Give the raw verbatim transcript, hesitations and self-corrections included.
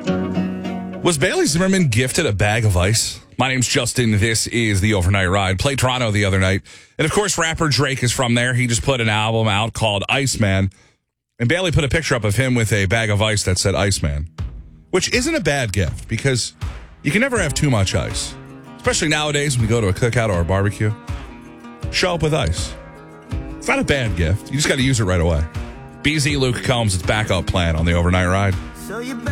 Was Bailey Zimmerman gifted a bag of ice? My name's Justin. This is The Overnight Ride. Played Toronto the other night. And, of course, rapper Drake is from there. He just put an album out called Iceman. And Bailey put a picture up of him with a bag of ice that said Iceman, which isn't a bad gift because you can never have too much ice, especially nowadays when we go to a cookout or a barbecue. Show up with ice. It's not a bad gift. You just got to use it right away. B Z Luke Combs, it's backup plan on The Overnight Ride. So you